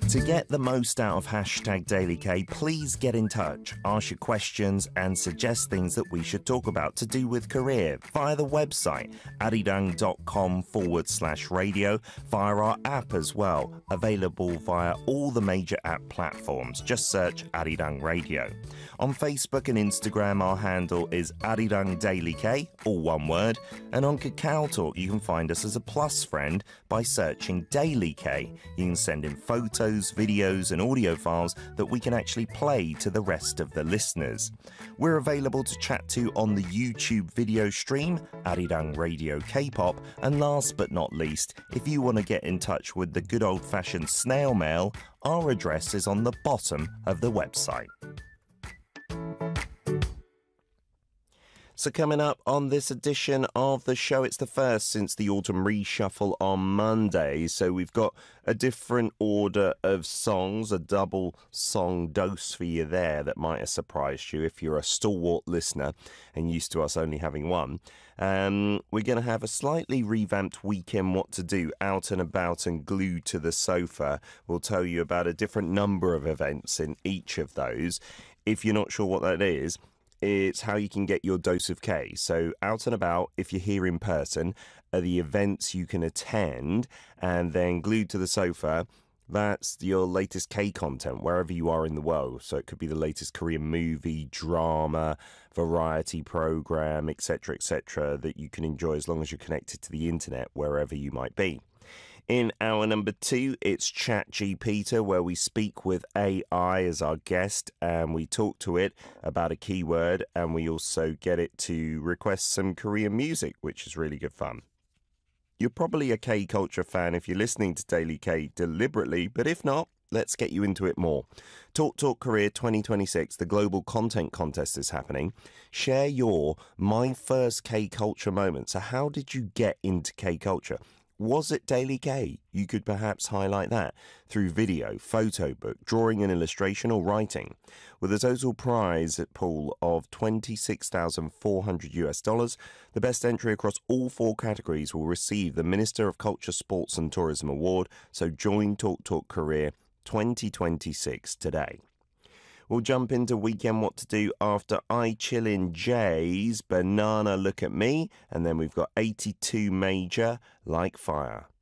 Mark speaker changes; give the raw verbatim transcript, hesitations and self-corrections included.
Speaker 1: To get the most out of hashtag Daily K, please get in touch, ask your questions and suggest things that we should talk about to do with career via the website arirang.com forward slash radio, via our app as well, available via all the major app platforms. Just search Arirang Radio. On Facebook and Instagram, our handle is Arirang Daily K, all one word, and on Kakao Talk, you can find us as a plus friend by searching Daily K. You can send in photos, videos and audio files that we can actually play to the rest of the listeners. We're available to chat to on the YouTube video stream, Arirang Radio K-pop, and last but not least, if you want to get in touch with the good old-fashioned snail mail, our address is on the bottom of the website. So coming up on this edition of the show, it's the first since the autumn reshuffle on Monday. So we've got a different order of songs, a double song dose for you there that might have surprised you if you're a stalwart listener and used to us only having one. Um, we're going to have a slightly revamped Weekend What to Do, out and about and glued to the sofa. We'll tell you about a different number of events in each of those. If you're not sure what that is, it's how you can get your dose of K. So out and about, if you're here in person, are the events you can attend, and then glued to the sofa, that's your latest K content wherever you are in the world. So it could be the latest Korean movie, drama, variety program, et cetera, et cetera, that you can enjoy as long as you're connected to the internet wherever you might be. In hour number two, it's ChatGPT, where we speak with A I as our guest and we talk to it about a keyword, and we also get it to request some Korean music, which is really good fun. You're probably a K-culture fan if you're listening to Daily K deliberately, but if not, let's get you into it more. Talk Talk Korea twenty twenty-six, the global content contest is happening. Share your My First K-culture moment. So how did you get into K-culture? Was it Daily K? You could perhaps highlight that through video, photo book, drawing and illustration, or writing. With a total prize pool of twenty-six thousand four hundred US dollars, the best entry across all four categories will receive the Minister of Culture, Sports and Tourism Award. So join Talk Talk Korea twenty twenty-six today. We'll jump into Weekend What to Do after I Chillin' Jay's Banana Look at Me, and then we've got eighty-two Major, Like Fire.